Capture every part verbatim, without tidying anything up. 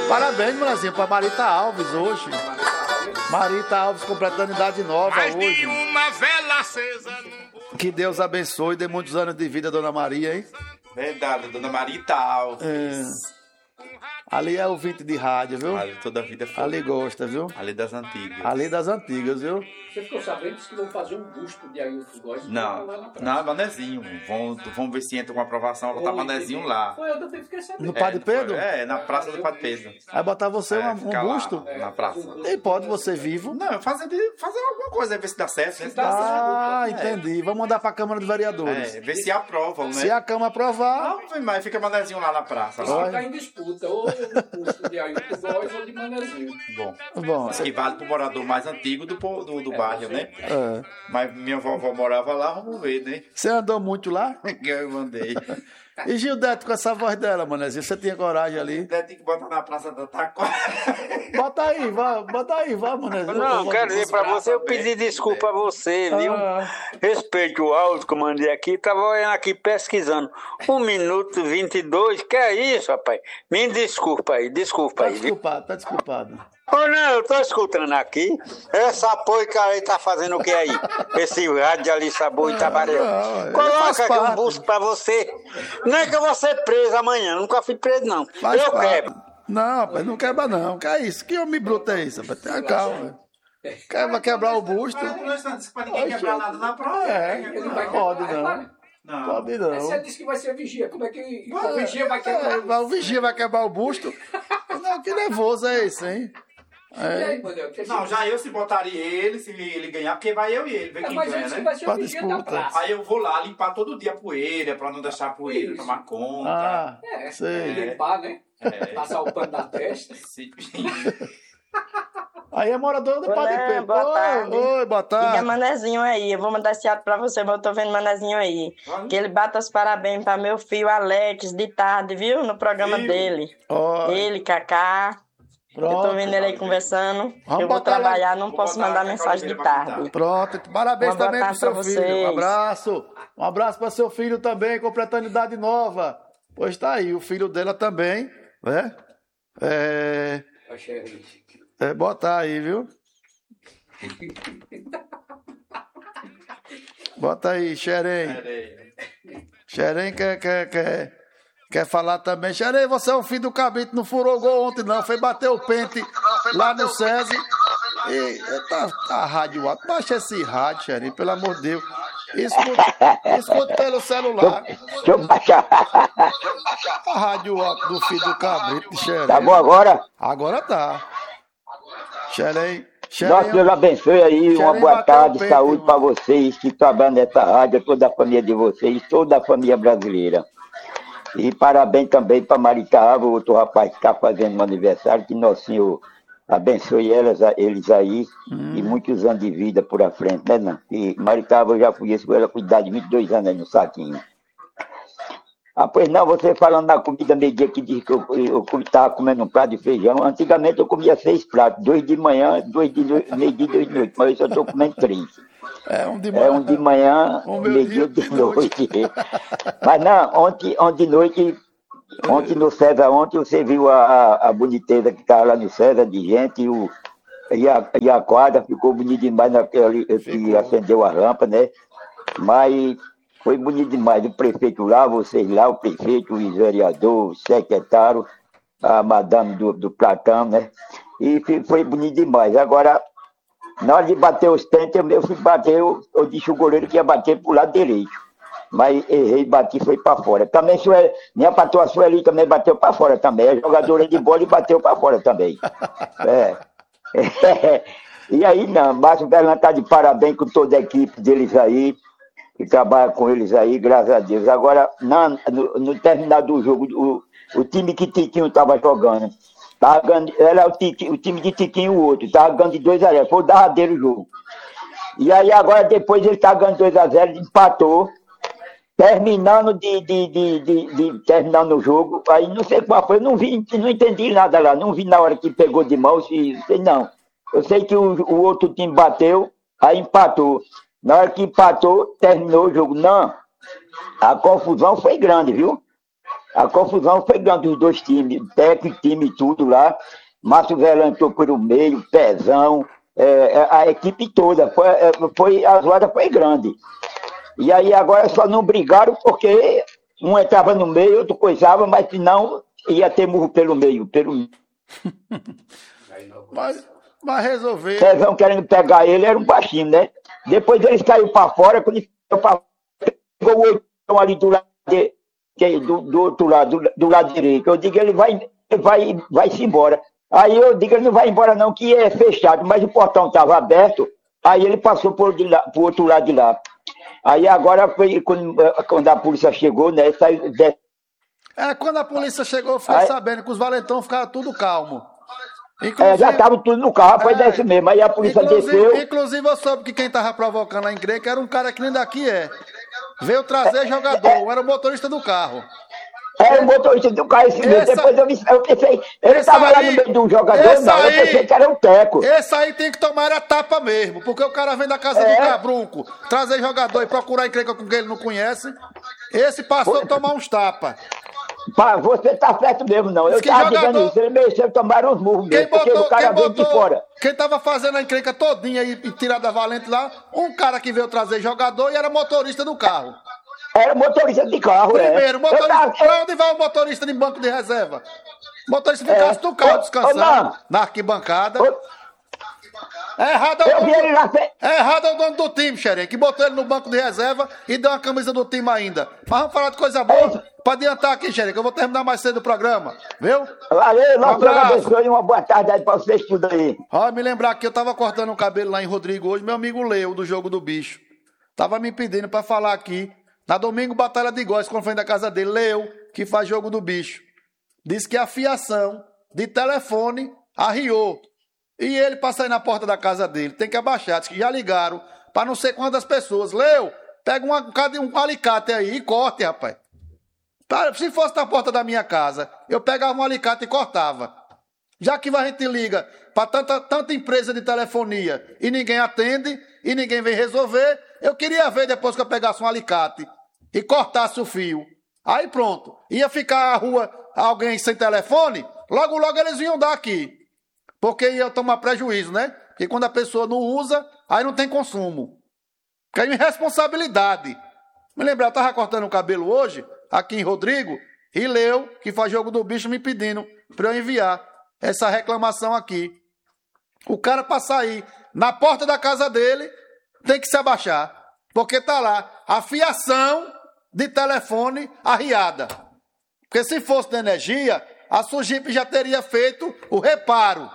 Parabéns, Manezinho, pra Marita Alves hoje. Marita Alves completando idade nova Mais hoje. de uma vela acesa no... Que Deus abençoe, dê muitos anos de vida, Dona Maria, hein? Verdade, Dona Marita Alves. É. Ali é ouvinte de rádio, viu? Ali toda a vida foi. Ali gosta, viu? Ali das antigas. Ali das antigas, viu? Você ficou sabendo que vão fazer um busto de Ailton Góes? Não, não, Manezinho. Vamos, vamos ver se entra com aprovação, botar Manezinho lá. Foi, eu também fiquei sabendo. No Padre Pedro? É, na Praça do Padre Pedro. Vai botar você É, um, um ficar lá, busto? na praça. E pode você vivo? Não, fazendo, fazendo alguma coisa, ver se dá certo. Ver se dá Ah, certo. entendi. Vamos mandar pra Câmara dos Vereadores. É, ver se aprovam, né? Se a Câmara aprovar... Ah, mas fica Manezinho lá na praça. Isso Lá. fica em disputa, ou no busto de Ailton Góes ou de Manezinho. Bom, Bom, que vale pro morador mais antigo do, po- do, do bairro, né? é. Mas minha vovó morava lá, vamos ver, né? Você andou muito lá? Que eu mandei. E Gildete com essa voz dela, Manezinho? Você tinha coragem ali? Tem que botar na Praça da Taquara. Bota aí, vá, bota aí, vá, Manezinho. Não, quero dizer pra você, eu pedi desculpa a você, viu? Ah. Respeito o áudio que eu mandei aqui, tava olhando aqui pesquisando. Um minuto vinte e dois, que é isso, rapaz? Me desculpa aí, desculpa Tá aí, viu? desculpado, tá desculpado. Ô, não, eu tô escutando aqui. Essa porca aí tá fazendo o que aí? Esse rádio ali, Sabu e Tabarel. não, ele faz Coloca aqui um parte. busto pra você. Não é que eu vou ser preso amanhã, nunca fui preso, não. Faz eu parte. quebro. Não, rapaz, não quebra não. Que é isso? Que homem bruto é isso, rapaz? Tenha calma. Quer, vai quebrar o busto? Pra ninguém quebrar nada na prova. É, não pode não. Não. Pode Mas você não. disse que vai ser vigia. Como é que o vigia vai quebrar? É, o vigia vai quebrar o busto? Não, que nervoso é esse, hein? E aí, Manuel, que Não, já eu se botaria ele, se ele ganhar, porque vai eu e ele, ver É, quem mas ganha, ele que né? vai ser o Pra vigia da disputa. praça. Aí eu vou lá limpar todo dia a poeira, pra não deixar a poeira Isso. tomar conta. Ah, É, sei. limpar, né? É. Passar o pano na testa. Se- Aí é morador do Olá, Padre Pedro. boa Oi, tarde. oi, boa Diga tarde. Manezinho aí, eu vou mandar esse ato pra você, mas eu tô vendo Manezinho aí. Olha. Que ele bata os parabéns pra meu filho Alex, de tarde, viu? No programa Viu? dele. Ó, Ele, Cacá. Eu tô pronto, vendo ele aí conversando. Vamos eu vou botar lá- trabalhar, não Vou posso botar mandar a mensagem de Oliveira pra tarde. pronto. Parabéns Uma boa também pro tarde seu pra filho. Um vocês. abraço. Um abraço para seu filho também, completando idade nova. Pois tá aí, o filho dela também, né? É, Achei. é botar aí, viu? Bota aí, Xerém. Xerém quer, quer, quer, quer falar também. Xerém, você é o filho do Cabrito, não furou gol ontem não, foi bater o pente lá no SESI. E tá, tá rádio alto. Baixa esse rádio, Xerém, pelo amor de Deus. Escuta, escuta pelo celular. Deixa eu baixar. A rádio alto do filho do Cabrito, Xerém. Tá bom agora? Agora tá. Xerém. Nossa, Deus abençoe aí. Uma Xerém boa bateu tarde, o peito, saúde irmão. para vocês que trabalham nessa rádio, toda a família de vocês, toda a família brasileira. E parabéns também para Marita Alves, outro rapaz que está fazendo um aniversário, que Nosso Senhor abençoe elas, eles aí, Hum. e muitos anos de vida por à frente, né, não? E Marita Alves, eu já conheço com ela com idade de vinte e dois anos aí no saquinho. Ah, pois não, você falando na comida meio-dia que diz que eu, eu estava comendo um prato de feijão. Antigamente eu comia seis pratos, dois de manhã, dois de no- meio-dia e dois de noite, mas hoje eu estou comendo três. É um de É um de manhã, Um meio-dia e meio-dia de de noite. noite. Mas não, ontem, ontem de noite, ontem no César, ontem você viu a, a, a boniteza que estava lá no César de gente, e, o, e, a, e a quadra ficou bonita demais naquele que Ficou. acendeu a rampa, né? Mas foi bonito demais, o prefeito lá, vocês lá, o prefeito, o vereador, o secretário, a madame do, do Platão, né? E fi- foi bonito demais. Agora, na hora de bater os pentes, eu, eu fui bater, eu, eu disse o goleiro que ia bater pro lado direito. Mas errei, bati, foi para fora. Também Sueli, minha patroa Sueli também bateu para fora também. É jogadora de bola e bateu para fora também. É. E aí, não, Márcio Berlan tá de parabéns com toda a equipe deles aí, que trabalha com eles aí, graças a Deus. Agora, na, no, no terminar do jogo, o, o time que Tiquinho estava jogando, tava ganhando, era o, Tiquinho, o time de Tiquinho e o outro, estava ganhando de dois a zero, foi o derradeiro jogo. E aí agora depois ele tá ganhando dois a zero, empatou, terminando de, de, de, de, de terminando o jogo, aí não sei qual foi, eu não vi, não entendi nada lá, não vi na hora que pegou de mão, se, sei não. Eu sei que o, o outro time bateu, aí empatou. Na hora que empatou, terminou o jogo. Não, a confusão foi grande, viu? A confusão foi grande dos dois times, técnico, time e tudo lá. Márcio Velão entrou por o meio, Pezão, é, a equipe toda. Foi, foi, a zoada foi grande. E aí agora só não brigaram porque um entrava no meio, outro coisava, mas senão ia ter murro pelo meio. Pelo... mas, mas resolver. Pezão querendo pegar ele, era um baixinho, né? Depois eles caíram para fora, quando ele caiu para fora, pegou o oitão ali do lado, de, do, do outro lado, do, do lado direito. Eu digo, ele vai, vai, vai se embora. Aí eu digo, ele não vai embora não, que é fechado, mas o portão estava aberto, aí ele passou por o outro lado de lá. Aí agora foi quando, quando a polícia chegou, né? Saiu, de... É, quando a polícia chegou, eu fiquei aí... sabendo que os valentão ficaram tudo calmo. É, já estavam tudo no carro, foi é, desse mesmo. Aí a polícia desceu. Inclusive eu soube que quem estava provocando a encrenca era um cara que nem daqui é. Veio trazer jogador, é, era o motorista do carro. Era o motorista do carro, esse mesmo. Depois eu, eu pensei, ele estava lá no meio do jogador, não, aí, eu pensei que era um teco. Esse aí tem que tomar a tapa mesmo, porque o cara vem da casa é. do Cabrunco, trazer jogador e procurar encrenca com quem ele não conhece. Esse passou a tomar uns tapas. Pá, você tá certo mesmo, não. Eu estava jogador... dizendo isso, ele mereceu tomar uns murros mesmo, botou, porque o cara veio de fora. Quem tava fazendo a encrenca todinha e, e tirada valente lá, um cara que veio trazer jogador e era motorista do carro. Era motorista de carro, Primeiro, é. motorista, tava... pra onde vai o motorista de banco de reserva? O motorista ficasse é. no carro descansando, na arquibancada. Ô... É errado é o dono, lá... é errado é o dono do time, Xerém, que botou ele no banco de reserva e deu uma camisa do time ainda. Mas vamos falar de coisa boa, é. pra adiantar aqui, Xerém, que eu vou terminar mais cedo o programa, viu? Valeu, nosso abençoe, uma boa tarde aí pra vocês tudo aí. Ó, me lembrar que eu tava cortando o cabelo lá em Rodrigo hoje, meu amigo Leo, do Jogo do Bicho, tava me pedindo pra falar aqui, na domingo, Batalha de Góis, quando foi da casa dele, Leo, que faz Jogo do Bicho, disse que a fiação de telefone arriou. E ele, para sair na porta da casa dele, tem que abaixar. Diz que já ligaram para não sei quantas pessoas. Leo, pega uma, um alicate aí e corte, rapaz. Se fosse na porta da minha casa, eu pegava um alicate e cortava. Já que a gente liga para tanta, tanta empresa de telefonia e ninguém atende e ninguém vem resolver, eu queria ver depois que eu pegasse um alicate e cortasse o fio. Aí pronto. Ia ficar a rua alguém sem telefone, logo logo eles iam dar aqui. Porque ia tomar prejuízo, né? Porque quando a pessoa não usa, aí não tem consumo. Porque é irresponsabilidade. Me lembrar, eu estava cortando o cabelo hoje, aqui em Rodrigo, e Leo, que faz Jogo do Bicho, me pedindo para eu enviar essa reclamação aqui. O cara, para sair na porta da casa dele, tem que se abaixar. Porque tá lá a fiação de telefone arriada. Porque se fosse de energia, a Sugip já teria feito o reparo.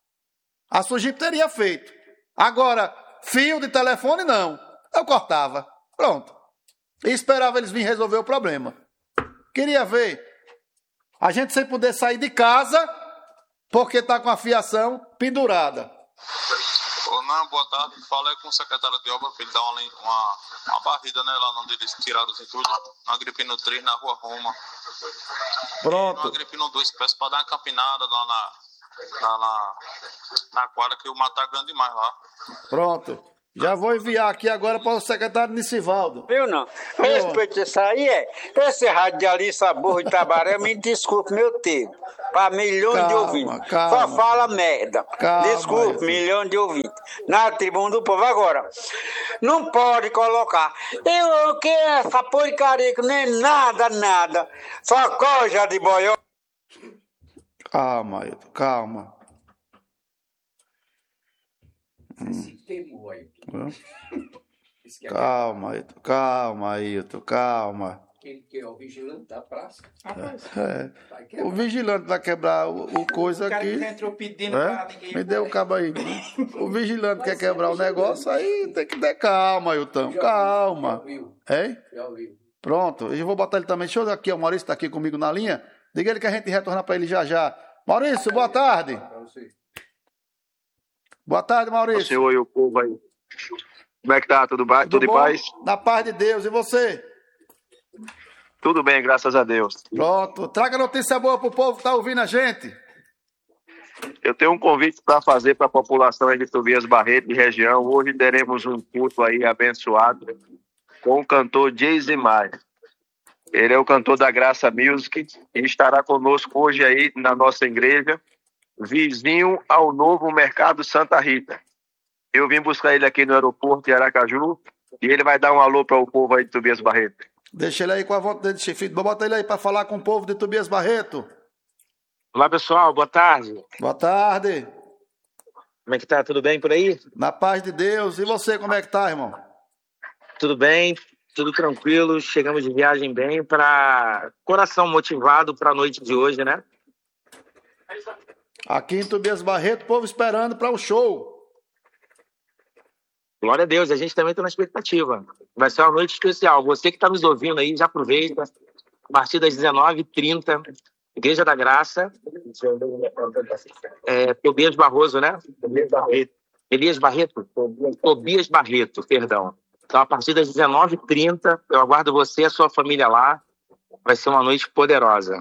A Sugip teria feito. Agora, fio de telefone, não. Eu cortava. Pronto. E esperava eles virem resolver o problema. Queria ver a gente sem poder sair de casa porque tá com a fiação pendurada. Ô, não, boa tarde. Falei com o secretário de obra para ele dar uma, uma, uma barrida, né, lá onde eles tiraram os entulhos, na Agripino três, na Rua Roma. Pronto. Na Agripino dois, peço para dar uma campinada lá na... Na, na, na quadra, que o mato tá grande demais lá. Pronto. Já vou enviar aqui agora para o secretário Nicivaldo. Viu, não? Respeito isso aí, é. Esse radialista burro de Tabaré, me desculpe, meu tempo. Para milhões calma, de ouvintes. Calma, Só fala merda. Calma, desculpe, milhões de ouvintes. Na tribuna do povo. Agora, não pode colocar. Eu que essa porcaria que nem nada, nada. Só coja de boió. Calma, Ailton, calma. Esse temor, Ailton. Calma, Ailton, calma, Ailton, calma. Quem que é o vigilante da praça? É. O vigilante vai quebrar o, o coisa aqui. O cara que entrou pedindo é? pra ninguém. Me deu o cabo aí. O vigilante quer quebrar o negócio, aí tem que ter calma, Ailton, calma. Hein? Pronto, eu vou botar ele também. Deixa eu ver aqui, o Maurício está aqui comigo na linha. Diga ele que a gente retorna para ele já já. Maurício, boa tarde. Boa tarde, Maurício. O senhor e o povo aí. Como é que tá? Tudo, ba... Tudo, Tudo em paz? Na paz de Deus. E você? Tudo bem, graças a Deus. Pronto. Traga notícia boa pro povo que tá ouvindo a gente. Eu tenho um convite para fazer para a população aí de Tobias Barreto e região. Hoje teremos um culto aí abençoado com o cantor Jason Maia. Ele é o cantor da Graça Music e estará conosco hoje aí na nossa igreja, vizinho ao novo Mercado Santa Rita. Eu vim buscar ele aqui no aeroporto de Aracaju e ele vai dar um alô para o povo aí de Tobias Barreto. Deixa ele aí com a volta dele, chefito. Bota ele aí para falar com o povo de Tobias Barreto. Olá, pessoal. Boa tarde. Boa tarde. Como é que tá? Tudo bem por aí? Na paz de Deus. E você, como é que tá, irmão? Tudo bem, tudo tranquilo. Chegamos de viagem bem, para coração motivado para a noite de hoje, né? Aqui em Tobias Barreto, o povo esperando para o show. Glória a Deus, a gente também está na expectativa. Vai ser uma noite especial. Você que está nos ouvindo aí, já aproveita. A partir das dezenove e trinta, Igreja da Graça. É, Tobias Barroso, né? Elias Barreto? Tobias Barreto, perdão. Então, a partir das dezenove e trinta, eu aguardo você e a sua família lá. Vai ser uma noite poderosa.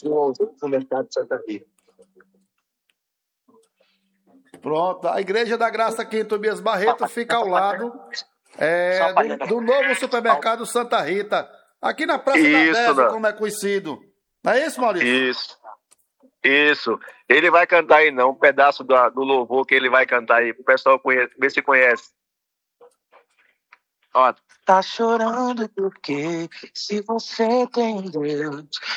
Pronto, a Igreja da Graça aqui em Tobias Barreto fica ao lado é, do, do novo supermercado Santa Rita, aqui na Praça Isso, da Deza, não. como é conhecido. Não é isso, Maurício? Isso. Isso. Ele vai cantar aí não, um pedaço do, do louvor que ele vai cantar aí. O pessoal conhece, vê se conhece. Ó. Tá chorando porque se você tem Deus,